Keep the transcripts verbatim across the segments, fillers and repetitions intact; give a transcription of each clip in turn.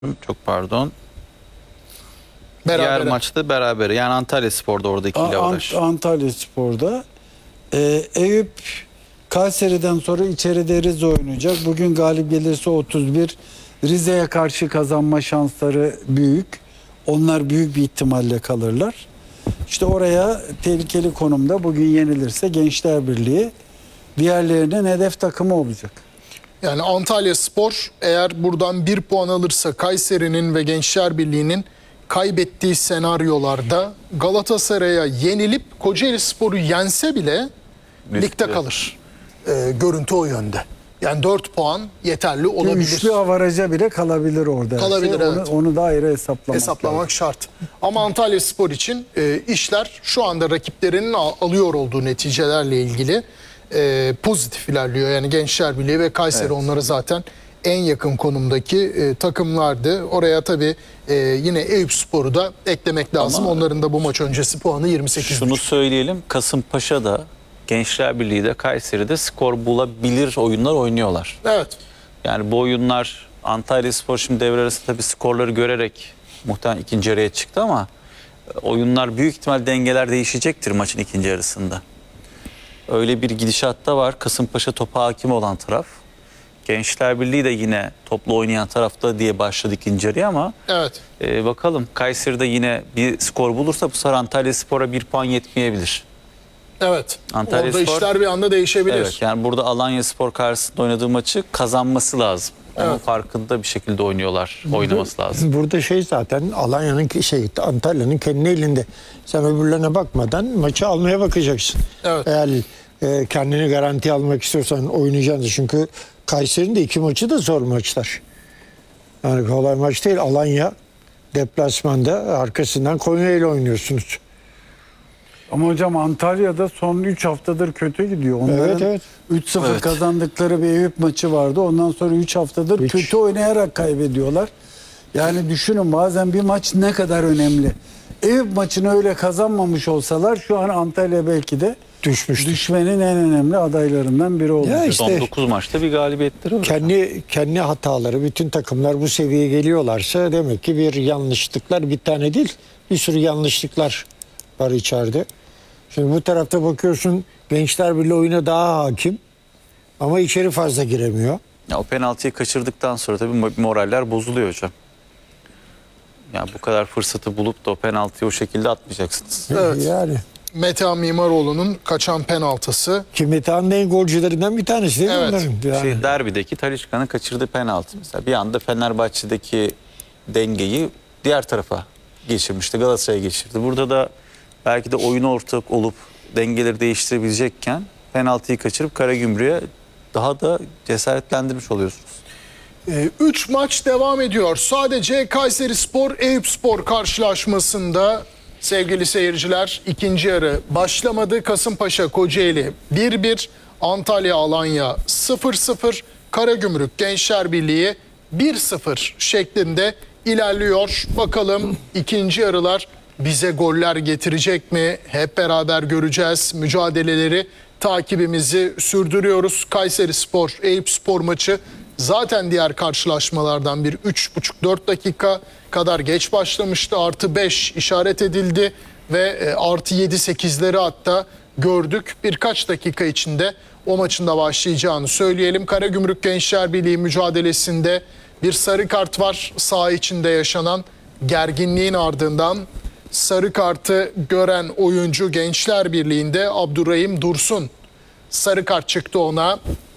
Çok pardon. Berabere. Diğer maçta beraber. Yani Antalya Spor'da orada ikili Ant uğraş. Antalya Spor'da. Ee, Eyüp Kayseri'den sonra içeride Rize oynayacak. Bugün galip gelirse otuz bir. Rize'ye karşı kazanma şansları büyük. Onlar büyük bir ihtimalle kalırlar. İşte oraya tehlikeli konumda bugün yenilirse Gençler Birliği diğerlerinin hedef takımı olacak. Yani Antalya Spor eğer buradan bir puan alırsa Kayseri'nin ve Gençler Birliği'nin kaybettiği senaryolarda Galatasaray'a yenilip Kocaeli Spor'u yense bile Riskli. ligde kalır. Ee, görüntü o yönde. Yani dört puan yeterli olabilir. Üçlü avaraja bile kalabilir orada. Kalabilir, Şey, evet. Onu, onu da ayrı hesaplamak, Hesaplamak lazım. şart. Ama Antalya Spor için e, işler şu anda rakiplerinin al- alıyor olduğu neticelerle ilgili e, pozitif ilerliyor. Yani Gençler Birliği ve Kayseri Evet. onları zaten en yakın konumdaki e, takımlardı. Oraya tabii e, yine Eyüp Spor'u da eklemek lazım. Ama Onların da bu maç öncesi puanı yirmi sekiz. Şunu söyleyelim. Kasımpaşa'da, Gençler Birliği'de, Kayseri'de skor bulabilir oyunlar oynuyorlar. Evet. Yani bu oyunlar Antalya Spor şimdi devre arası tabii skorları görerek muhtemelen ikinci yarıya çıktı ama oyunlar büyük ihtimal dengeler değişecektir maçın ikinci yarısında. Öyle bir gidişatta var. Kasımpaşa topa hakim olan taraf. Gençler Birliği de yine toplu oynayan tarafta diye başladı ikinci yarıya ama Evet. e, bakalım Kayseri'de yine bir skor bulursa bu sefer Antalya Spor'a bir puan yetmeyebilir. Evet. Antalya Orada Spor- işler bir anda değişebilir. Evet, yani burada Alanya Spor karşısında oynadığı maçı kazanması lazım. Onun Evet. farkında bir şekilde oynuyorlar. Oynaması lazım. Burada şey zaten Alanya'nın şey Antalya'nın kendi elinde. Sen öbürlerine bakmadan maçı almaya bakacaksın. Evet. Eğer e, kendini garanti almak istiyorsan oynayacaksın. Çünkü Kayseri'nin de iki maçı da zor maçlar. Yani kolay maç değil. Alanya deplasmanda, arkasından Konya ile oynuyorsunuz. Ama hocam Antalya'da son üç haftadır kötü gidiyor. Onların Evet, evet. üç sıfır Evet. kazandıkları bir Eyüp maçı vardı. Ondan sonra üç haftadır Üç. kötü oynayarak kaybediyorlar. Yani düşünün bazen bir maç ne kadar önemli. Eyüp maçını öyle kazanmamış olsalar şu an Antalya belki de Düşmüştür. düşmenin en önemli adaylarından biri olacak. Ya işte- Son dokuz maçta bir galibiyetleri var. Kendi kendi hataları, bütün takımlar bu seviyeye geliyorlarsa demek ki bir yanlışlıklar, bir tane değil, bir sürü yanlışlıklar var içeride. Şimdi bu tarafta bakıyorsun Gençler Birliği oyuna daha hakim ama içeri fazla giremiyor. Ya, o penaltıyı kaçırdıktan sonra tabii mo- moraller bozuluyor hocam. Yani bu kadar fırsatı bulup da o penaltıyı o şekilde atmayacaksınız. Evet. Yani Metehan Mimaroğlu'nun kaçan penaltısı. ki Metehan'ın en golcülerinden bir tanesi değil mi Evet. onların? Yani. Şey, derbideki Talisca'nın kaçırdığı penaltı mesela. Bir anda Fenerbahçe'deki dengeyi diğer tarafa geçirmişti. Galatasaray'a geçirdi. Burada da belki de oyuna ortak olup dengeleri değiştirebilecekken penaltıyı kaçırıp Karagümrük'e daha da cesaretlendirmiş oluyorsunuz. Ee, Üç maç devam ediyor. Sadece Kayseri Spor, Eyüp Spor karşılaşmasında sevgili seyirciler ikinci yarı başlamadı. Kasımpaşa Kocaeli bir bir, Antalya Alanya sıfır sıfır, Karagümrük Gençler Birliği bir sıfır şeklinde ilerliyor. Bakalım ikinci yarılar bize goller getirecek mi? Hep beraber göreceğiz. Mücadeleleri takibimizi sürdürüyoruz. Kayseri Spor, Eyüp Spor maçı zaten diğer karşılaşmalardan bir üç buçuk dört dakika kadar geç başlamıştı. Artı beş işaret edildi ve e, artı yedi sekizleri hatta gördük. Birkaç dakika içinde o maçın da başlayacağını söyleyelim. Karagümrük Gençler Birliği mücadelesinde bir sarı kart var. Saha içinde yaşanan gerginliğin ardından sarı kartı gören oyuncu Gençler Birliği'nde Abdurrahim Dursun. Sarı kart çıktı ona.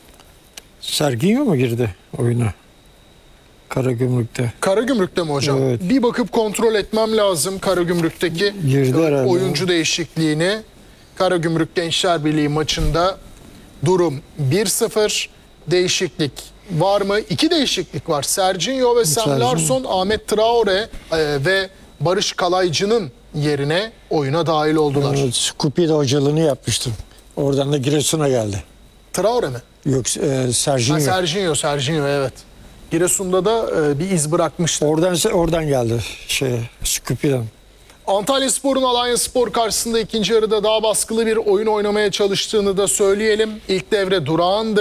Serginho mu girdi oyuna? Karagümrük'te. Karagümrük'te mi hocam? Evet. Bir bakıp kontrol etmem lazım Karagümrük'teki Girdi e, herhalde. oyuncu değişikliğini. Karagümrük Gençler Birliği maçında durum bir sıfır. Değişiklik var mı? İki değişiklik var. Serginho ve Sam Serginho. Larsson, Ahmet Traore e, ve Barış Kalaycı'nın yerine oyuna dahil oldular. Evet, Skupi'de hocalığını yapmıştım. Oradan da Giresun'a geldi. Traore mi? Yok e, Serginho. Ha, Serginho, Serginho evet. Giresun'da da e, bir iz bırakmıştı. Oradan oradan geldi şey Skupi'den. Antalya Spor'un Alanya Spor karşısında ikinci yarıda daha baskılı bir oyun oynamaya çalıştığını da söyleyelim. İlk devre durağandı.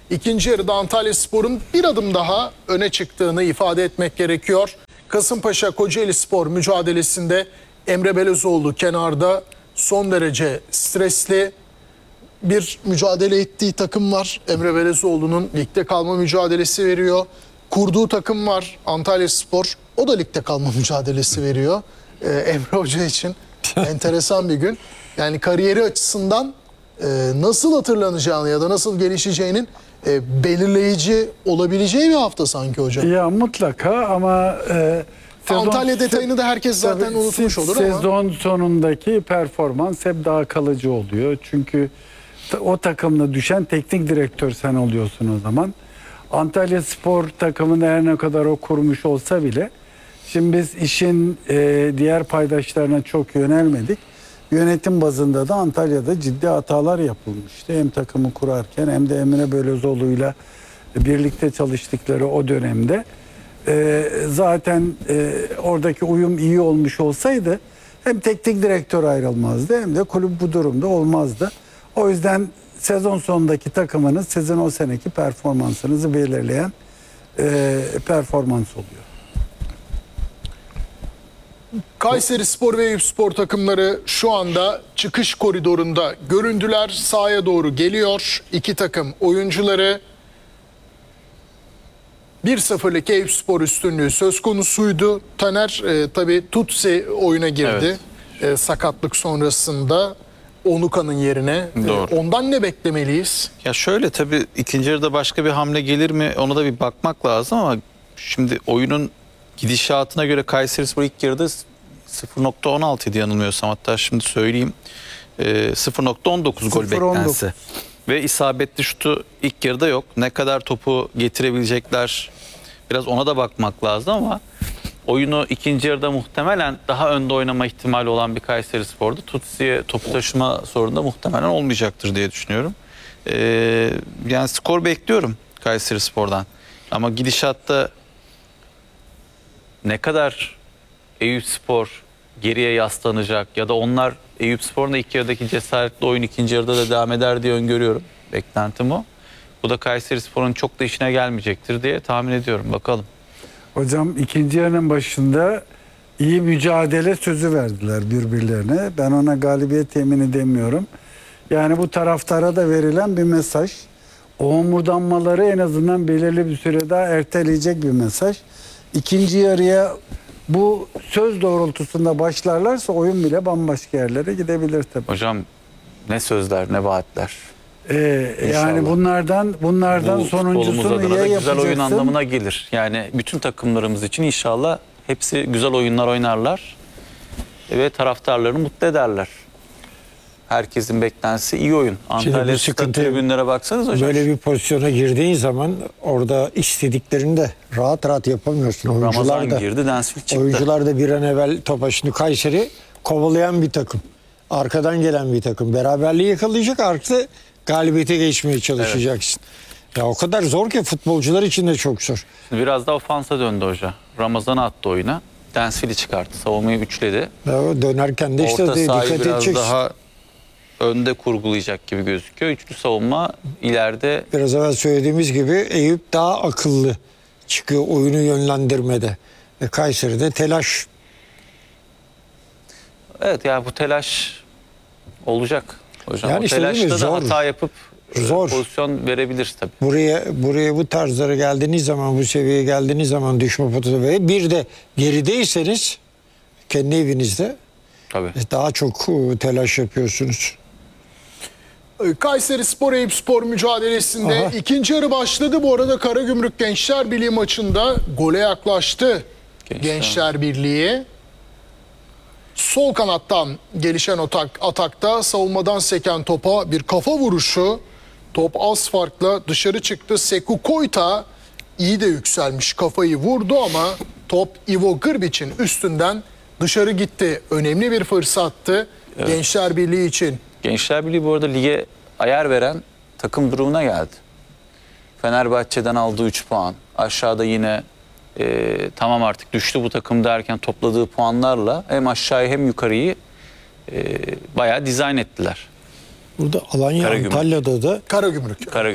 İkinci yarıda Antalyaspor'un bir adım daha öne çıktığını ifade etmek gerekiyor. Kasımpaşa Kocaelispor mücadelesinde Emre Belözoğlu kenarda son derece stresli bir mücadele ettiği takım var. Emre Belözoğlu'nun ligde kalma mücadelesi veriyor. Kurduğu takım var Antalyaspor. O da ligde kalma mücadelesi veriyor. Ee, Emre Hoca için enteresan bir gün. Yani kariyeri açısından e, nasıl hatırlanacağını ya da nasıl gelişeceğinin e, belirleyici olabileceği bir hafta sanki hocam. Ya mutlaka ama e, sezon, Antalya detayını da herkes zaten tabii unutmuş se- olur ama. Sezon sonundaki performans hep daha kalıcı oluyor. Çünkü ta- o takımla düşen teknik direktör sen oluyorsun o zaman. Antalya Spor takımını her ne kadar o kurmuş olsa bile şimdi biz işin e, diğer paydaşlarına çok yönelmedik. Yönetim bazında da Antalya'da ciddi hatalar yapılmıştı. Hem takımı kurarken hem de Emre Belözoğlu'yla birlikte çalıştıkları o dönemde. Ee, zaten e, oradaki uyum iyi olmuş olsaydı hem teknik direktör ayrılmazdı hem de kulüp bu durumda olmazdı. O yüzden sezon sonundaki takımınız sizin o seneki performansınızı belirleyen e, performans oluyor. Kayserispor ve Eyüpspor takımları şu anda çıkış koridorunda göründüler. Sahaya doğru geliyor. İki takım oyuncuları bir sıfırlık Eyüpspor üstünlüğü söz konusuydu. Taner e, tabii Tutsi oyuna girdi. E, sakatlık sonrasında Onuka'nın yerine. E, Doğru. ondan ne beklemeliyiz? Ya şöyle tabii ikinci yarıda başka bir hamle gelir mi ona da bir bakmak lazım ama şimdi oyunun gidişatına göre Kayserispor ilk yarıda sıfır nokta on altı idi yanılmıyorsam, hatta şimdi söyleyeyim e, sıfır nokta on dokuz gol sıfır nokta on dokuz. beklense. Ve isabetli şutu ilk yarıda yok. Ne kadar topu getirebilecekler biraz ona da bakmak lazım ama oyunu ikinci yarıda muhtemelen daha önde oynama ihtimali olan bir Kayserispor'da Tutsi'ye topu taşıma sorunu da muhtemelen olmayacaktır diye düşünüyorum. Ee, yani skor bekliyorum Kayserispor'dan. Ama gidişatta ne kadar Eyüpspor geriye yaslanacak ya da onlar Eyüpspor'un da ilk yarıdaki cesaretli oyun ikinci yarıda da devam eder diye öngörüyorum. Beklentim o. Bu da Kayserispor'un çok da işine gelmeyecektir diye tahmin ediyorum. Bakalım. Hocam ikinci yarının başında iyi mücadele sözü verdiler birbirlerine. Ben ona galibiyet temin edemiyorum. Yani bu taraftara da verilen bir mesaj. O homurdanmaları en azından belirli bir süre daha erteleyecek bir mesaj. İkinci yarıya bu söz doğrultusunda başlarlarsa oyun bile bambaşka yerlere gidebilir tabii. Hocam ne sözler ne vaatler. Ee, İnşallah. yani bunlardan bunlardan Bu futbolumuz sonuncusunu adına ya da güzel yapacaksın. oyun anlamına gelir. Yani bütün takımlarımız için inşallah hepsi güzel oyunlar oynarlar ve taraftarlarını mutlu ederler. Herkesin beklentisi iyi oyun. Antalya bu sıkıntı- tribünlere baksanız hocam. Böyle bir pozisyona girdiğin zaman orada istediklerini de rahat rahat yapamıyorsun. Oyuncular Ramazan da, girdi, Densville çıktı. oyuncular da bir an evvel topa, şimdi Kayseri kovalayan bir takım. Arkadan gelen bir takım. Beraberliği yakalayacak, artı galibiyete geçmeye çalışacaksın. Ya o kadar zor ki futbolcular için de çok zor. Biraz da ofansa döndü hoca. Ramazan'ı attı oyuna. Densville'i çıkarttı. Savunmayı üçledi. Ya dönerken de işte Orta de sahayı dikkat biraz edeceksin. daha önde kurgulayacak gibi gözüküyor. Üçlü savunma ileride. Biraz evvel söylediğimiz gibi Eyüp daha akıllı çıkıyor oyunu yönlendirmede. Ve Kayseri'de telaş. Evet yani bu telaş olacak hocam. Yani o işte değil mi? telaşta da Zor. hata yapıp e, Zor. pozisyon verebilir tabii. Buraya buraya bu tarzlara geldiğiniz zaman, bu seviyeye geldiğiniz zaman düşme potası ve bir de gerideyseniz kendi evinizde Tabii. daha çok e, telaş yapıyorsunuz. Kayserispor Eyüpspor mücadelesinde Aha. ikinci yarı başladı. Bu arada Karagümrük Gençler Birliği maçında gole yaklaştı. Gençler. Gençler Birliği. Sol kanattan gelişen atak, atakta savunmadan seken topa bir kafa vuruşu. Top az farkla dışarı çıktı. Seku Koyta iyi de yükselmiş, kafayı vurdu ama top Ivo Grbić'in üstünden dışarı gitti. Önemli bir fırsattı Gençler Birliği için. Gençler Birliği bu arada lige ayar veren takım durumuna geldi. Fenerbahçe'den aldığı üç puan. Aşağıda yine e, tamam artık düştü bu takım derken topladığı puanlarla hem aşağıyı hem yukarıyı e, bayağı dizayn ettiler. Burada Alanya Karagümrük. Antalya'da da Karagümrük. Karagümrük.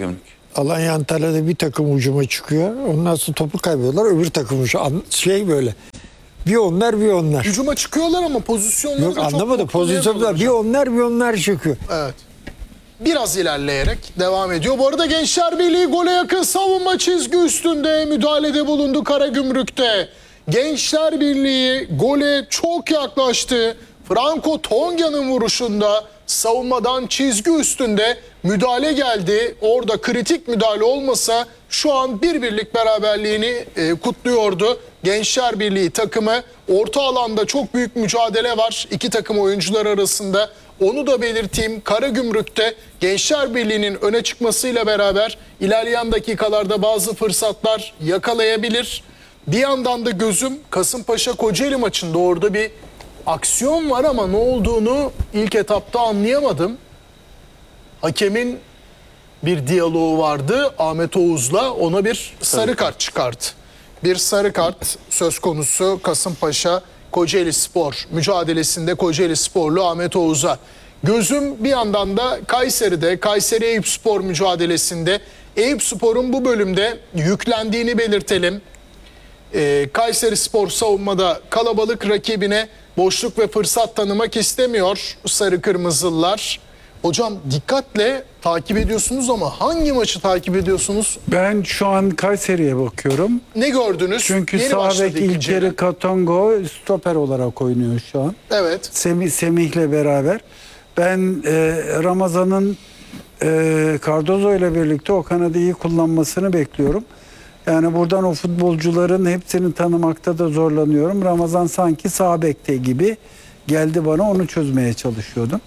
Alanya Antalya'da bir takım ucuma çıkıyor. Ondan sonra topu kaybediyorlar. Öbür takım ucu. An- Şey böyle. Bir onlar bir onlar. Hücuma çıkıyorlar ama pozisyonları Yok da çok anlamadım. Pozisyonlar bir onlar bir onlar çıkıyor. Evet. Biraz ilerleyerek devam ediyor. Bu arada Gençler Birliği gole yakın savunma çizgi üstünde müdahalede bulundu Karagümrük'te. Gençler Birliği gole çok yaklaştı. Franco Tonga'nın vuruşunda savunmadan çizgi üstünde müdahale geldi. Orada kritik müdahale olmasa şu an bir birlik beraberliğini e, kutluyordu. Gençler Birliği takımı orta alanda çok büyük mücadele var iki takım oyuncular arasında. Onu da belirteyim. Karagümrük'te Gençler Birliği'nin öne çıkmasıyla beraber ilerleyen dakikalarda bazı fırsatlar yakalayabilir. Bir yandan da gözüm Kasımpaşa Kocaeli maçında, orada bir aksiyon var ama ne olduğunu ilk etapta anlayamadım. Hakemin bir diyaloğu vardı Ahmet Oğuz'la, ona bir sarı kart çıkarttı. Bir sarı kart söz konusu Kasımpaşa Kocaeli Spor mücadelesinde Kocaeli Sporlu Ahmet Oğuz'a. Gözüm bir yandan da Kayseri'de, Kayseri Eyüpspor mücadelesinde. Eyüpspor'un bu bölümde yüklendiğini belirtelim. Ee, Kayseri Spor savunmada kalabalık, rakibine boşluk ve fırsat tanımak istemiyor sarı kırmızılılar. Hocam dikkatle takip ediyorsunuz ama hangi maçı takip ediyorsunuz? Ben şu an Kayseri'ye bakıyorum. Ne gördünüz? Çünkü Yeni sağ başladı bek ikinci yarı. İlker'i Katongo stoper olarak oynuyor şu an. Evet. Semih Semih'le beraber. Ben e, Ramazan'ın e, Cardozo ile birlikte o kanadı iyi kullanmasını bekliyorum. Yani buradan o futbolcuların hepsini tanımakta da zorlanıyorum. Ramazan sanki sağ bekte gibi geldi bana, onu çözmeye çalışıyordum.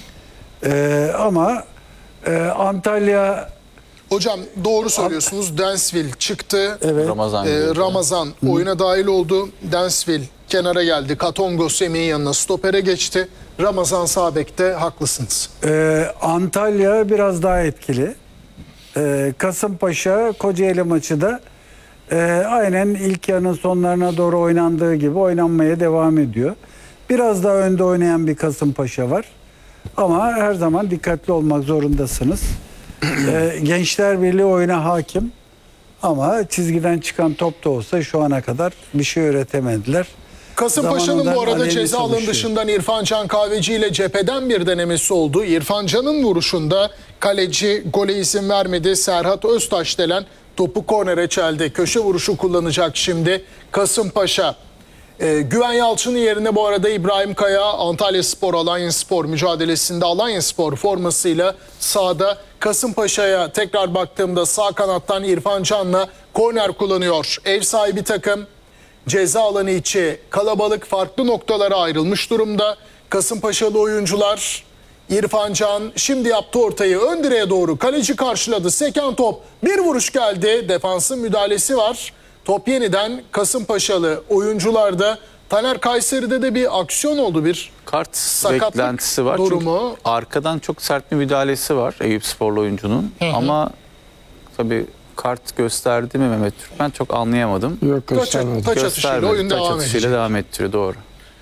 E, ama e, Antalya Hocam doğru söylüyorsunuz. Dansville çıktı. evet. Ramazan. Ee, geliyor. Ramazan oyuna dahil oldu. Dansville kenara geldi. Katongo Semih'in yanına stopere geçti. Ramazan sağ bekte, haklısınız. Ee, Antalya biraz daha etkili. Ee, Kasımpaşa Kocaeli maçı da e, aynen ilk yarının sonlarına doğru oynandığı gibi oynanmaya devam ediyor. Biraz daha önde oynayan bir Kasımpaşa var. Ama her zaman dikkatli olmak zorundasınız. Ee, Gençler Birliği oyuna hakim. Ama çizgiden çıkan top da olsa şu ana kadar bir şey öğretemediler. Kasımpaşa'nın bu Zamanından arada aleyhine ceza alanı çalışıyor. dışından İrfan Can Kahveci ile cepheden bir denemesi oldu. İrfan Can'ın vuruşunda kaleci gole izin vermedi. Serhat Öztaşdelen topu kornere çeldi. Köşe vuruşu kullanacak şimdi Kasımpaşa. Ee, Güven Yalçın'ın yerine bu arada İbrahim Kaya Antalyaspor Alanyaspor mücadelesinde Alanyaspor formasıyla sahada. Kasımpaşa'ya tekrar baktığımda sağ kanattan İrfan Can'la korner kullanıyor. Ev sahibi takım ceza alanı içi kalabalık, farklı noktalara ayrılmış durumda. Kasımpaşalı oyuncular, İrfan Can şimdi yaptı ortayı ön direğe doğru, kaleci karşıladı, seken top, bir vuruş geldi, defansın müdahalesi var. Top yeniden Kasımpaşalı oyuncularda. Taner, Kayseri'de de bir aksiyon oldu, bir Kart sakatlık beklentisi var. durumu. Çünkü arkadan çok sert bir müdahalesi var Eyüpsporlu oyuncunun. Ama tabii kart gösterdi mi Mehmet Türkmen çok anlayamadım. Yok Taç, göstermedi. taç atışıyla Göstermedi. oyun Taç devam atışıyla edecek. devam ettiriyor, doğru.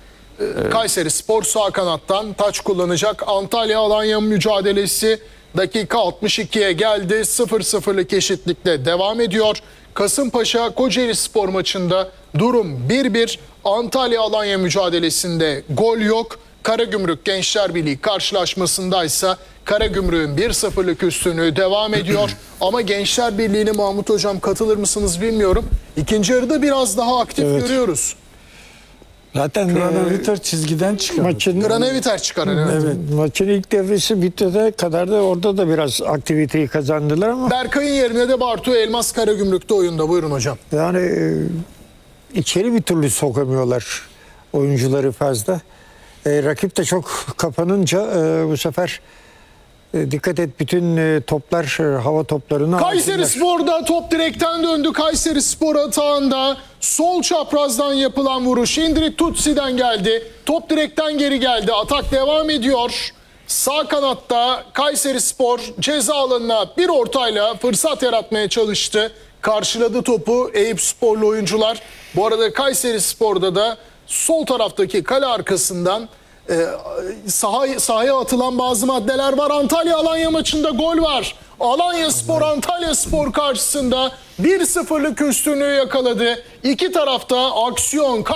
Kayseri Spor sağ kanattan taç kullanacak. Antalya Alanya mücadelesi dakika altmış ikiye geldi. sıfır sıfırlık eşitlikle devam ediyor. Kasımpaşa Kocaeli Spor maçında durum bir bir. Antalya Alanya mücadelesinde gol yok. Karagümrük Gençler Birliği karşılaşmasındaysa Karagümrük'ün bir sıfırlık üstünlüğü devam ediyor. Ama Gençler Birliği'ne Mahmut Hocam katılır mısınız bilmiyorum. İkinci yarıda biraz daha aktif Evet. görüyoruz. Zaten e, Granaviter çizgiden çıkardı. maçın Granaviter çıkar. Evet. Evet. maçın ilk devresi bitti de kadar da orada da biraz aktiviteyi kazandılar ama Berkay'ın yerine de Bartu Elmas Karagümrük'te oyunda. Buyurun hocam. yani e, içeri bir türlü sokamıyorlar oyuncuları fazla. E, rakip de çok kapanınca e, bu sefer e, dikkat et bütün e, toplar e, hava toplarına Kayseri hakimler. Spor'da top direkten döndü. Kayseri Spor atağında sol çaprazdan yapılan vuruş Indrik Tutsi'den geldi. Top direkten geri geldi. Atak devam ediyor. Sağ kanatta Kayseri Spor ceza alanına bir ortayla fırsat yaratmaya çalıştı. Karşıladı topu Eyüpsporlu oyuncular. Bu arada Kayseri Spor'da da sol taraftaki kale arkasından e, saha, sahaya atılan bazı maddeler var. Antalya-Alanya maçında gol var. Alanyaspor Antalyaspor karşısında bir sıfırlık üstünlüğü yakaladı. İki tarafta aksiyon,